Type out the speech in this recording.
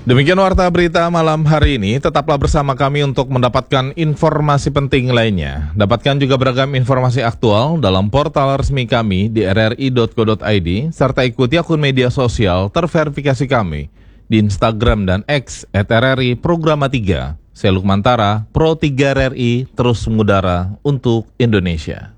Demikian warta berita malam hari ini. Tetaplah bersama kami untuk mendapatkan informasi penting lainnya. Dapatkan juga beragam informasi aktual dalam portal resmi kami di rri.co.id serta ikuti akun media sosial terverifikasi kami di Instagram dan X @RRI Programa 3. Saya Lukmantara, Pro 3 RRI, terus mengudara untuk Indonesia.